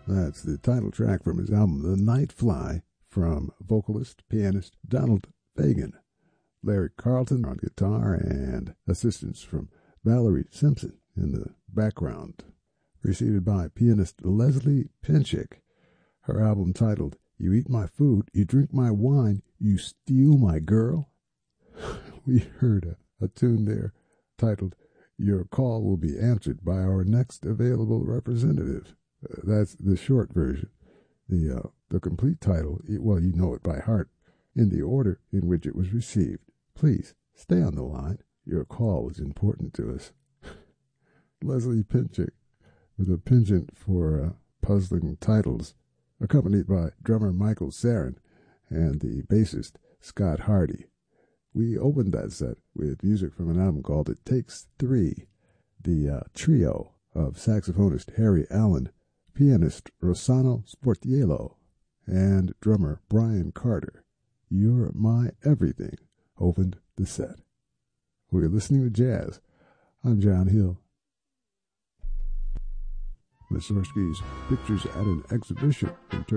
That's the title track from his album The Night Fly, from vocalist, pianist Donald Fagen. Larry Carlton on guitar and assistance from Valerie Simpson in the background. Preceded by pianist Leslie Pinchik. Her album titled You Eat My Food, You Drink My Wine, You Steal My Girl. We heard a tune there titled Your Call Will Be Answered by Our Next Available Representative. That's the short version. The complete title, well, you know it by heart, in the order in which it was received. Please, stay on the line. Your call is important to us. Leslie Pinchik, with a penchant for puzzling titles, accompanied by drummer Michael Sarin and the bassist Scott Hardy. We opened that set with music from an album called It Takes Three, the trio of saxophonist Harry Allen, pianist Rossano Sportiello, and drummer Brian Carter. You're My Everything opened the set. We're listening to jazz. I'm John Hill. Mussorgsky's Pictures at an Exhibition in